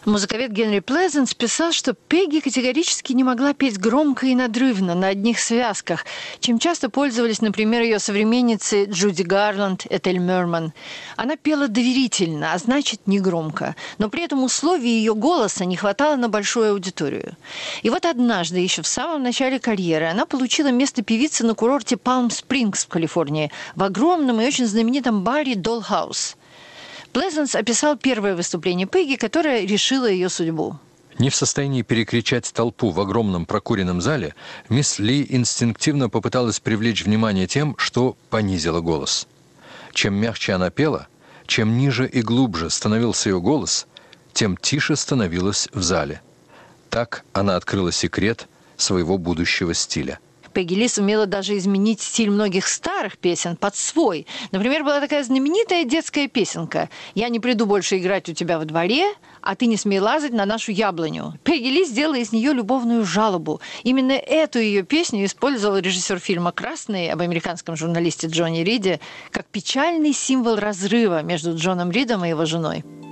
Музыковед Генри Плезенс писал, что Пегги категорически не могла петь громко и надрывно на одних связках, чем часто пользовались, например, ее современницы Джуди Гарланд, Этель Мерман. Она пела доверительно, а значит, негромко, но при этом условий ее голоса не хватало на большую аудиторию. И вот однажды, еще в самом начале карьеры, она получила место певицы на курорте Палм-Спрингс в Калифорнии в огромном и очень знаменитом баре «Долл-хаус». Плезенс описал первое выступление Пегги, которое решило ее судьбу. Не в состоянии перекричать толпу в огромном прокуренном зале, мисс Ли инстинктивно попыталась привлечь внимание тем, что понизила голос. Чем мягче она пела, чем ниже и глубже становился ее голос, тем тише становилась в зале. Так она открыла секрет своего будущего стиля. Пегги Ли сумела даже изменить стиль многих старых песен под свой. Например, была такая знаменитая детская песенка «Я не приду больше играть у тебя во дворе, а ты не смей лазать на нашу яблоню». Пегги Ли сделала из нее любовную жалобу. Именно эту ее песню использовал режиссер фильма «Красный» об американском журналисте Джонни Риде как печальный символ разрыва между Джоном Ридом и его женой.